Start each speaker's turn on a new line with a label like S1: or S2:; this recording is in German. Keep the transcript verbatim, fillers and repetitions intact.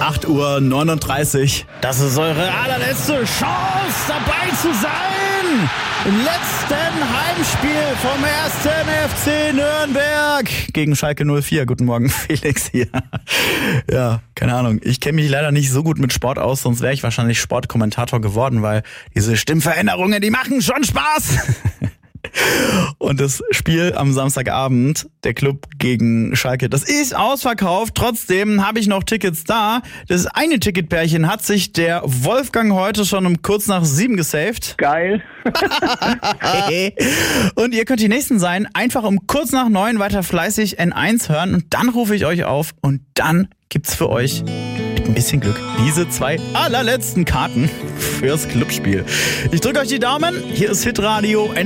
S1: acht Uhr neununddreißig. Das ist eure allerletzte Chance, dabei zu sein. Im letzten Heimspiel vom ersten F C Nürnberg gegen Schalke null vier. Guten Morgen, Felix hier. Ja, keine Ahnung. Ich kenne mich leider nicht so gut mit Sport aus, sonst wäre ich wahrscheinlich Sportkommentator geworden, weil diese Stimmveränderungen, die machen schon Spaß. Und das Spiel am Samstagabend, der Club gegen Schalke, das ist ausverkauft. Trotzdem habe ich noch Tickets da. Das eine Ticketpärchen hat sich der Wolfgang heute schon um kurz nach sieben gesaved.
S2: Geil.
S1: Und ihr könnt die Nächsten sein. Einfach um kurz nach neun weiter fleißig N eins hören. Und dann rufe ich euch auf. Und dann gibt's für euch mit ein bisschen Glück diese zwei allerletzten Karten fürs Clubspiel. Ich drücke euch die Daumen. Hier ist Hitradio.